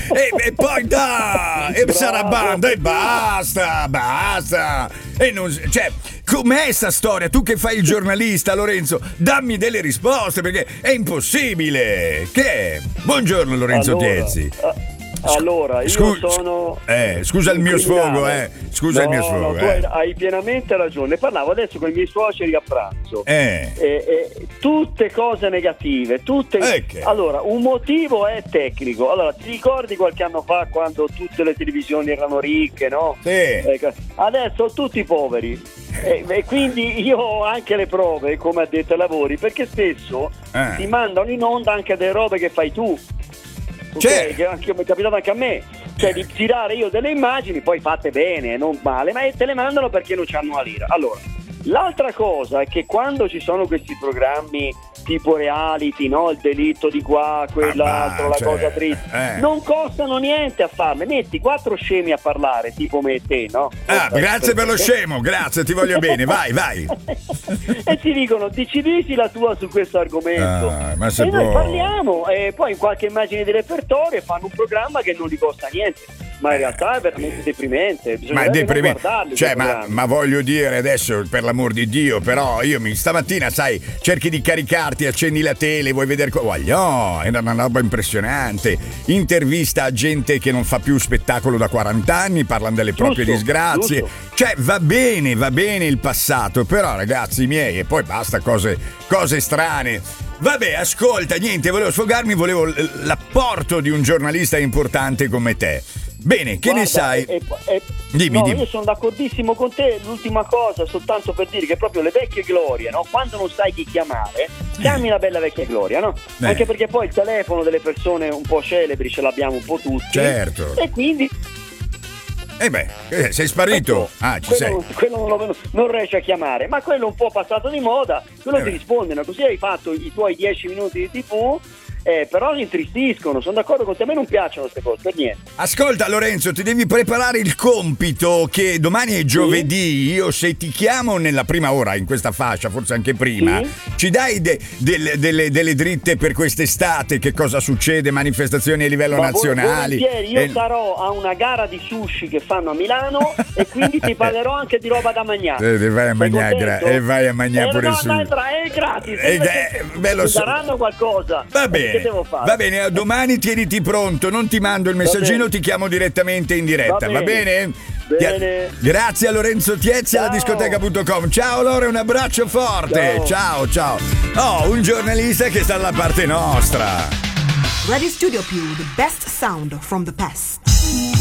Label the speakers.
Speaker 1: E poi e sarà banda e basta. E non, cioè, com'è sta storia? Tu che fai il giornalista, Lorenzo, dammi delle risposte perché è impossibile. Che è? Buongiorno Lorenzo Tiezzi.
Speaker 2: Allora, io sono.
Speaker 1: Scusa il mio sfogo, Scusa il mio sfogo.
Speaker 2: Tu hai pienamente ragione. Parlavo adesso con i miei suoceri a pranzo. Tutte cose negative. Allora, un motivo è tecnico. Allora, ti ricordi qualche anno fa quando tutte le televisioni erano ricche, no?
Speaker 1: Sì.
Speaker 2: Adesso tutti poveri. E quindi io ho anche le prove come addetto ai lavori, perché spesso ti mandano in onda anche delle robe che fai tu. Che mi è capitato anche a me, cioè di tirare io delle immagini poi fatte bene, non male, ma te le mandano perché non c'hanno la lira. Allora, l'altra cosa è che quando ci sono questi programmi tipo reality, no? Il delitto di qua, quell'altro, cosa triste, non costano niente a farle. Metti 4 scemi a parlare, tipo me e te, no?
Speaker 1: Grazie per lo scemo, grazie, ti voglio bene, vai.
Speaker 2: E ti dicono, dici la tua su questo argomento.
Speaker 1: Ma se
Speaker 2: noi parliamo e poi in qualche immagine di repertorio fanno un programma che non gli costa niente. Ma in realtà è veramente deprimente.
Speaker 1: Ma è deprimente. Cioè, ma voglio dire adesso, per l'amor di Dio, però io stamattina, sai, cerchi di caricarti, accendi la tele, vuoi vedere era una roba impressionante. Intervista a gente che non fa più spettacolo da 40 anni, parlano delle proprie disgrazie. Giusto. Cioè, va bene il passato, però ragazzi miei, e poi basta cose strane. Vabbè, ascolta, niente, volevo sfogarmi, volevo l'apporto di un giornalista importante come te. Bene, che ne sai? Dimmi.
Speaker 2: Io sono d'accordissimo con te. L'ultima cosa, soltanto per dire che proprio le vecchie glorie, no? Quando non sai chi chiamare, chiami la bella vecchia gloria, no? Anche perché poi il telefono delle persone un po' celebri ce l'abbiamo un po' tutti.
Speaker 1: Certo.
Speaker 2: E quindi
Speaker 1: sei sparito? Ci sei.
Speaker 2: Quello non riesci a chiamare, ma quello un po' passato di moda, quello ti rispondono, così hai fatto i tuoi 10 minuti di TV. Però mi intristiscono, sono d'accordo con te, a me non piacciono queste cose, per niente.
Speaker 1: Ascolta Lorenzo, ti devi preparare il compito che domani è giovedì, io se ti chiamo nella prima ora in questa fascia, forse anche prima, ci dai delle dritte per quest'estate, che cosa succede, manifestazioni a livello nazionale?
Speaker 2: Io sarò a una gara di sushi che fanno a Milano e quindi ti parlerò anche di roba da mangiare.
Speaker 1: Vai a mangiare pure su.
Speaker 2: È gratis, daranno qualcosa.
Speaker 1: Va bene. Va bene, domani tieniti pronto, non ti mando il messaggino, ti chiamo direttamente in diretta, va bene?
Speaker 2: Bene.
Speaker 1: Grazie a Lorenzo Tiezzi alla discoteca.com. Ciao Lore, un abbraccio forte. Ciao. Un giornalista che sta dalla parte nostra.
Speaker 3: Radio Studio Più, the best sound from the past.